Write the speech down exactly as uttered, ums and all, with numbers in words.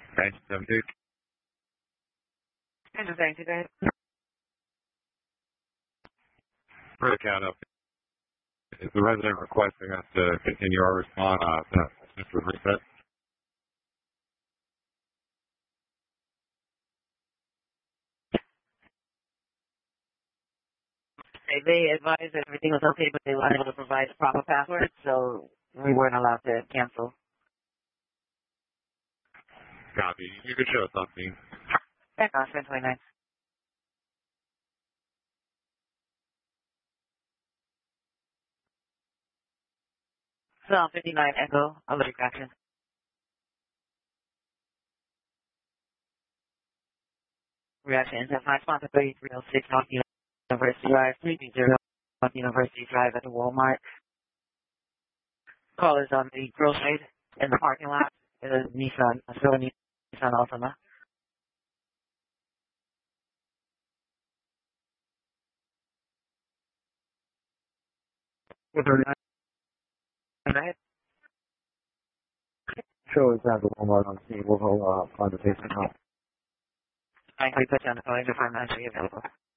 Range seventy-two. Engine seventy-two, go ahead. For the count up. Is the resident requesting us to continue our response? Uh, since we've reset? They advised that everything was okay, but they weren't able to provide the proper password, so we weren't allowed to cancel. Copy. You can show us something. Back on ten twenty-nine. So fifty-nine Echo, allergic action. Reaction is at five sponsor thirty-three oh six North University Drive, three zero North University Drive at the Walmart. Call is on the grill side in the parking lot. It is Nissan, a silver Nissan Altima. four thirty-nine. Go ahead. Show is at the Walmart on scene. We'll uh, find the patient out. I can put you on the phone. You'll find that available.